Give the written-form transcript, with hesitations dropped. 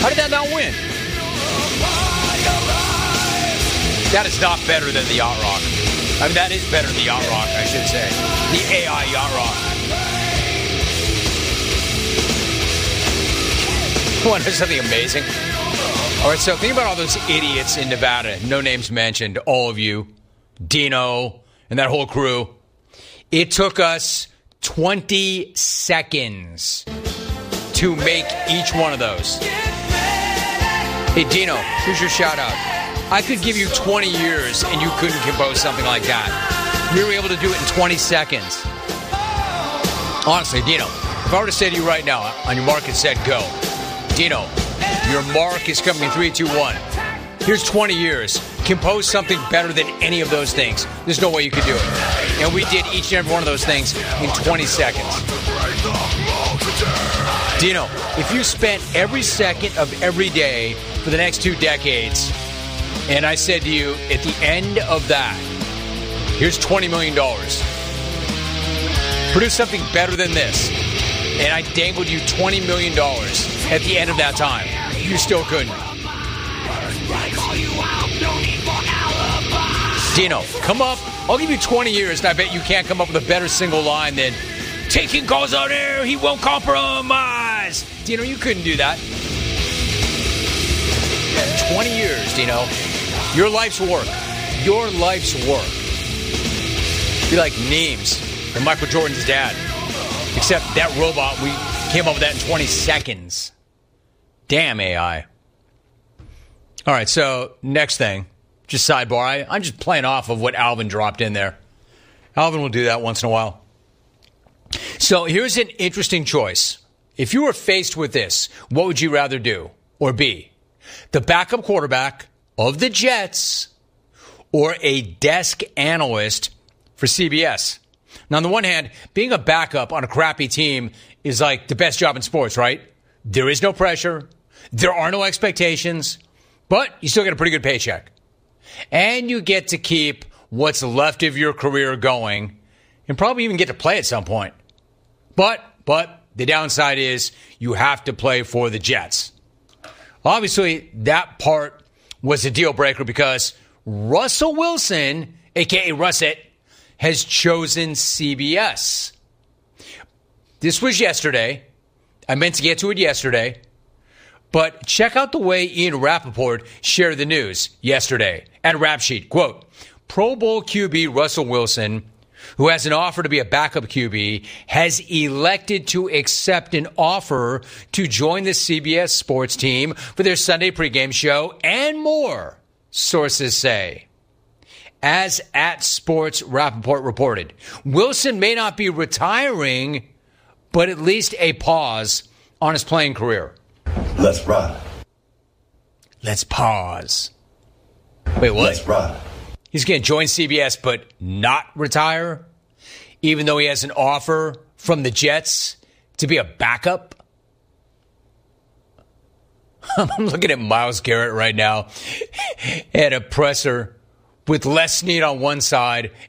How did that not win? That is not better than the Yacht Rock. I mean, that is better than the Yacht Rock, I should say. The AI Yacht Rock. Want to know something amazing? All right, so think about all those idiots in Nevada. No names mentioned. All of you. Dino and that whole crew. It took us 20 seconds to make each one of those. Hey, Dino, here's your shout out. I could give you 20 years and you couldn't compose something like that. You were able to do it in 20 seconds. Honestly, Dino, if I were to say to you right now, on your mark and set, go. Dino, your mark is coming in 3, 2, 1. Here's 20 years. Compose something better than any of those things. There's no way you could do it. And we did each and every one of those things in 20 seconds. Dino, if you spent every second of every day for the next 2 decades, and I said to you, at the end of that, here's $20 million. Produce something better than this. And I dangled you $20 million at the end of that time. You still couldn't. Dino, come up. I'll give you 20 years, and I bet you can't come up with a better single line than taking calls on air, he won't compromise. Dino, you couldn't do that. 20 years, Dino. Your life's work. Your life's work. Be like Neems and Michael Jordan's dad. Except that robot, we came up with that in 20 seconds. Damn AI. All right, so next thing, just sidebar. I'm just playing off of what Alvin dropped in there. Alvin will do that once in a while. So here's an interesting choice. If you were faced with this, what would you rather do or be? The backup quarterback of the Jets or a desk analyst for CBS? Now, on the one hand, being a backup on a crappy team is like the best job in sports, right? There is no pressure. There are no expectations. But you still get a pretty good paycheck. And you get to keep what's left of your career going and probably even get to play at some point. But the downside is you have to play for the Jets. Obviously, that part was a deal breaker because Russell Wilson, a.k.a. Russet, has chosen CBS. This was yesterday. I meant to get to it yesterday. But check out the way Ian Rappaport shared the news yesterday at Rap Sheet. Quote, Pro Bowl QB Russell Wilson, who has an offer to be a backup QB, has elected to accept an offer to join the CBS sports team for their Sunday pregame show and more, sources say. As at Sports Rappaport reported, Wilson may not be retiring, but at least a pause on his playing career. Let's ride. Let's pause. Wait, what? Let's ride. He's going to join CBS but not retire, even though he has an offer from the Jets to be a backup? I'm looking at Myles Garrett right now at a presser with Les Snead on one side